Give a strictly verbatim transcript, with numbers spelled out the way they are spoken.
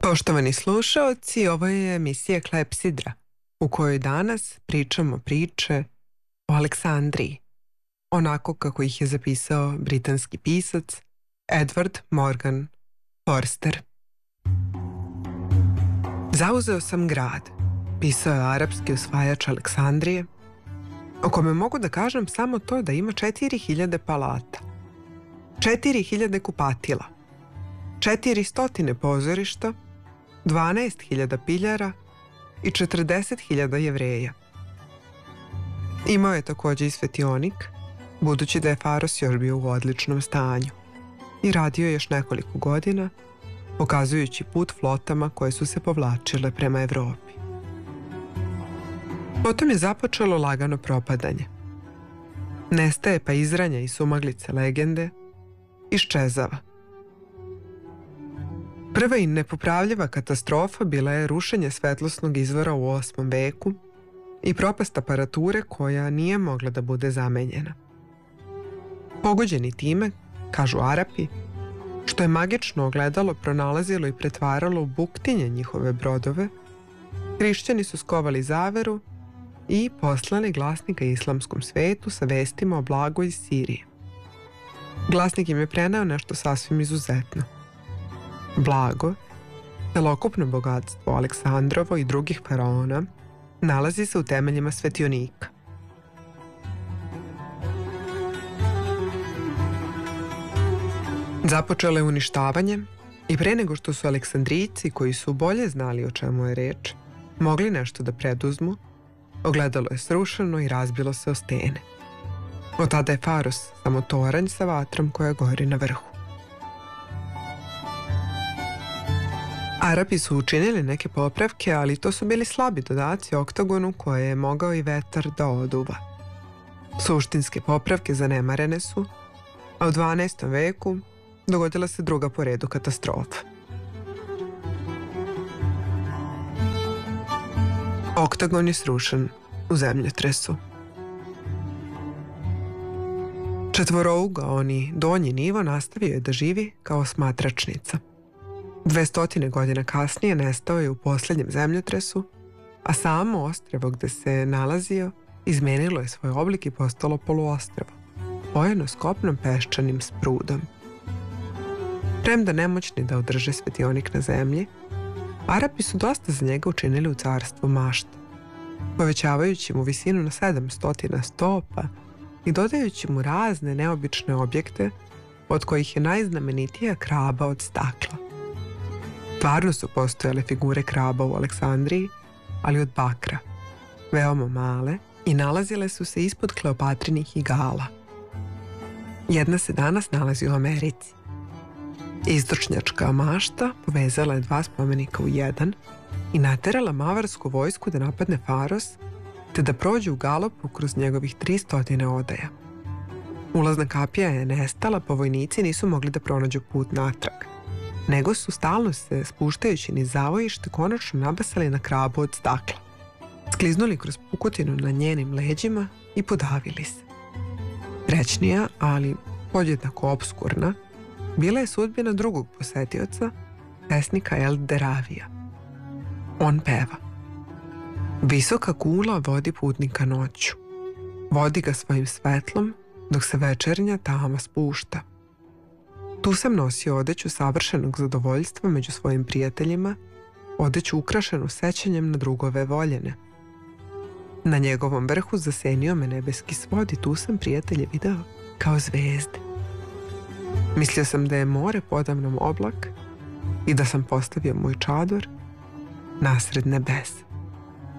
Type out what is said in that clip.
Poštovani slušaoci, ovo je emisija Klepsidra, u kojoj danas pričamo priče o Aleksandriji, onako kako ih je zapisao britanski pisac Edward Morgan Forster. Zauzeo sam grad, pisao je arapski osvajač Aleksandrije, o kome mogu da kažem samo to da ima četiri hiljade palata, četiri hiljade kupatila, četiri stotine pozorišta, dvanaest hiljada piljara i četrdeset hiljada Jevreja. Imao je također i svetionik, budući da je Faros još bio u odličnom stanju, i radio je još nekoliko godina, pokazujući put flotama koje su se povlačile prema Evropi. Potom je započelo lagano propadanje. Nestaje pa izranja i sumaglice legende, iščezava. Prva i nepopravljiva katastrofa bila je rušenje svetlosnog izvora u osmom veku i propast aparature koja nije mogla da bude zamenjena. Pogođeni time, kažu Arapi, što je magično ogledalo pronalazilo i pretvaralo u buktinje njihove brodove, hrišćani su skovali zaveru i poslali glasnika islamskom svetu sa vestima o blagu iz Sirije. Glasnik im je preneo nešto sasvim izuzetno. Blago, celokupno bogatstvo Aleksandrovo i drugih faraona, nalazi se u temeljima svetionika. Započelo je uništavanje i pre nego što su Aleksandrijci, koji su bolje znali o čemu je reč, mogli nešto da preduzmu, ogledalo je srušeno i razbilo se o stene. Od tada je Faros samo toranj sa vatrom koja gori na vrhu. Arapi su učinili neke popravke, ali to su bili slabi dodaci oktagonu koje je mogao i vetar da oduva. Suštinske popravke zanemarene su, a u dvanaestom veku dogodila se druga po redu katastrofa. Oktagon je srušen u zemljotresu. Četvorougaoni donji nivo nastavio je da živi kao smatračnica. Dvestotine godina kasnije nestao je u posljednjem zemljotresu, a samo ostrvo gde se nalazio izmenilo je svoj oblik i postalo poluostrvo, spojeno s kopnom peščanim sprudom. Premda nemoćni da održe svetionik na zemlji, Arapi su dosta za njega učinili u carstvu mašta, povećavajući mu visinu na sedamsto stopa i dodajući mu razne neobične objekte, od kojih je najznamenitija kraba od stakla. Stvarno su postojale figure kraba u Aleksandriji, ali od bakra, veoma male, i nalazile su se ispod Kleopatrinih igala. Jedna se danas nalazi u Americi. Istočnjačka mašta povezala je dva spomenika u jedan i naterala mavarsku vojsku da napadne Faros, te da prođe u galopu kroz njegovih tristo odaja. Ulazna kapija je nestala, pa vojnici nisu mogli da pronađu put natrag, nego su stalno se spuštajući niz zavojište konačno nabasali na krabu od stakla. Skliznuli kroz pukotinu na njenim leđima i podavili se. Srećnija, ali podjednako obskurna, bila je sudbina drugog posetioca, pesnika El Deravija. On peva. Visoka kula vodi putnika noću. Vodi ga svojim svetlom dok se večernja tama spušta. Tu sam nosio odeću savršenog zadovoljstva među svojim prijateljima, odeću ukrašenu sećanjem na drugove voljene. Na njegovom vrhu zasenio me nebeski svod i tu sam prijatelje video kao zvezde. Mislio sam da je more podamnom oblak i da sam postavio moj čador nasred nebesa.